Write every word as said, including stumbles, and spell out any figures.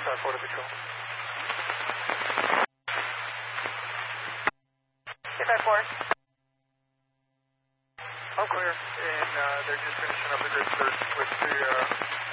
South Florida Patrol. Two five four. I'm clear, and uh, they're just finishing up a grid search with the uh,